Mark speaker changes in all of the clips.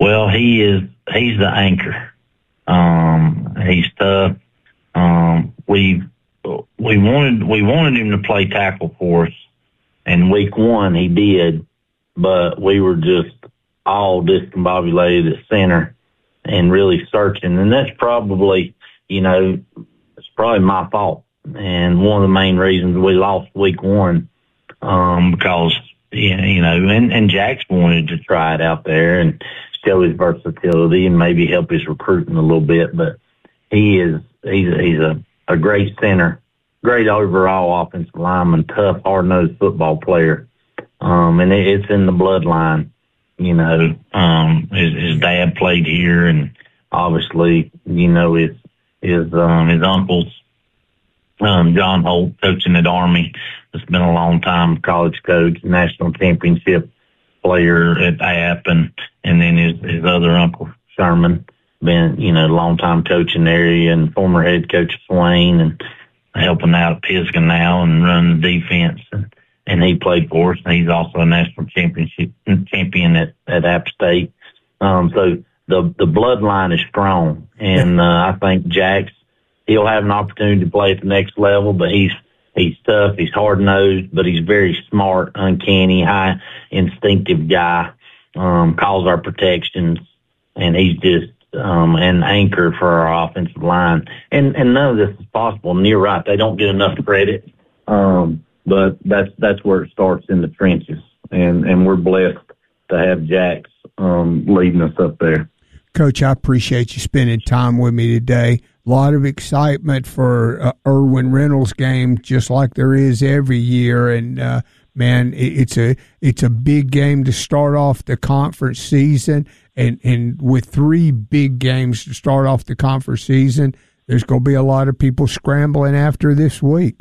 Speaker 1: Well, he's the anchor. He's tough. We wanted him to play tackle for us. And week one he did, but we were just all discombobulated at center and really searching. And that's probably, it's probably my fault. And one of the main reasons we lost week one, because, and Jax wanted to try it out there and show his versatility and maybe help his recruiting a little bit. But he's a great center, great overall offensive lineman, tough, hard-nosed football player. And it's in the bloodline. His dad played here, and obviously, his uncles, John Holt, coaching at Army. It's been a long time college coach, national championship player at App, and then his other uncle, Sherman, been, a long time coach in the area and former head coach of Swain and helping out at Pisgah now and running the defense. And he played for us, and he's also a national champion at App State. So the bloodline is strong, and I think Jax, he'll have an opportunity to play at the next level, but he's tough, he's hard-nosed, but he's very smart, uncanny, high instinctive guy, calls our protections, and he's just an anchor for our offensive line. And none of this is possible. And you're right, they don't get enough credit. But that's where it starts, in the trenches. And we're blessed to have Jax leading us up there.
Speaker 2: Coach, I appreciate you spending time with me today. A lot of excitement for Irwin Reynolds game, just like there is every year. And, man, it's a big game to start off the conference season. And with 3 big games to start off the conference season, there's going to be a lot of people scrambling after this week.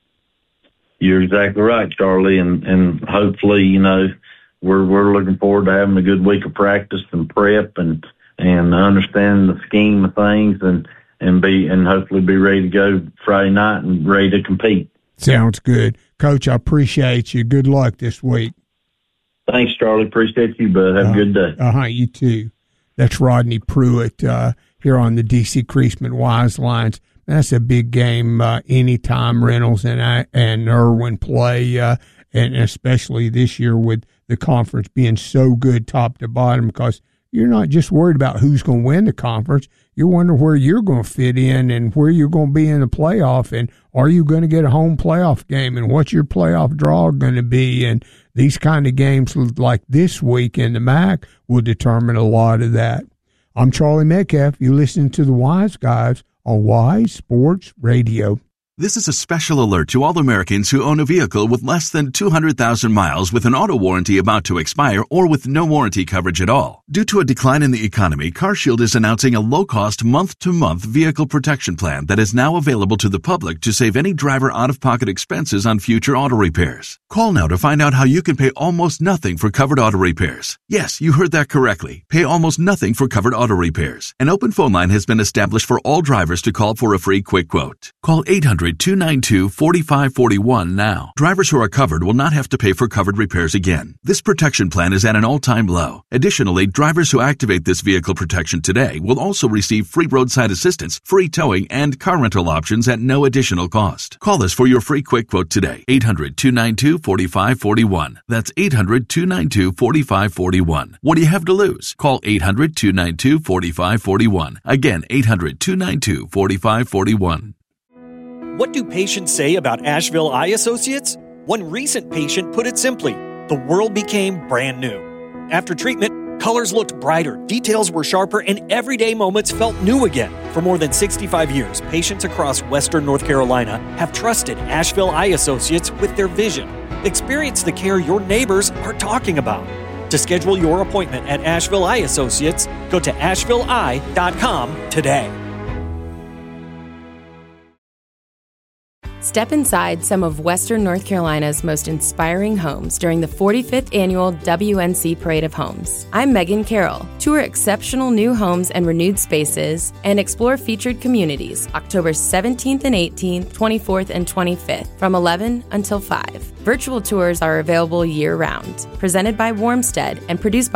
Speaker 1: You're exactly right, Charlie, and hopefully, we're looking forward to having a good week of practice and prep and understanding the scheme of things and hopefully be ready to go Friday night and ready to compete.
Speaker 2: Sounds good. Coach, I appreciate you. Good luck this week.
Speaker 1: Thanks, Charlie. Appreciate you, bud. Have a good day.
Speaker 2: You too. That's Rodney Pruitt here on the DC Creasman Wise Lines. That's a big game anytime Reynolds and Irwin play, and especially this year with the conference being so good top to bottom, because you're not just worried about who's going to win the conference. You're wondering where you're going to fit in and where you're going to be in the playoff, and are you going to get a home playoff game, and what's your playoff draw going to be. And these kind of games like this week in the MAC will determine a lot of that. I'm Charlie Metcalf. You listen to the Wise Guys on Wise Sports Radio.
Speaker 3: This is a special alert to all Americans who own a vehicle with less than 200,000 miles with an auto warranty about to expire or with no warranty coverage at all. Due to a decline in the economy, CarShield is announcing a low-cost month-to-month vehicle protection plan that is now available to the public to save any driver out-of-pocket expenses on future auto repairs. Call now to find out how you can pay almost nothing for covered auto repairs. Yes, you heard that correctly. Pay almost nothing for covered auto repairs. An open phone line has been established for all drivers to call for a free quick quote. Call 800-292-4541 now. Drivers who are covered will not have to pay for covered repairs again. This protection plan is at an all-time low. Additionally, drivers who activate this vehicle protection today will also receive free roadside assistance, free towing, and car rental options at no additional cost. Call us for your free quick quote today. 800-292-4541. That's 800-292-4541. What do you have to lose? Call 800-292-4541. Again, 800-292-4541.
Speaker 4: What do patients say about Asheville Eye Associates? One recent patient put it simply, the world became brand new. After treatment, colors looked brighter, details were sharper, and everyday moments felt new again. For more than 65 years, patients across Western North Carolina have trusted Asheville Eye Associates with their vision. Experience the care your neighbors are talking about. To schedule your appointment at Asheville Eye Associates, go to ashevilleeye.com today.
Speaker 5: Step inside some of Western North Carolina's most inspiring homes during the 45th Annual WNC Parade of Homes. I'm Megan Carroll. Tour exceptional new homes and renewed spaces and explore featured communities October 17th and 18th, 24th and 25th from 11 until 5. Virtual tours are available year-round. Presented by Warmstead and produced by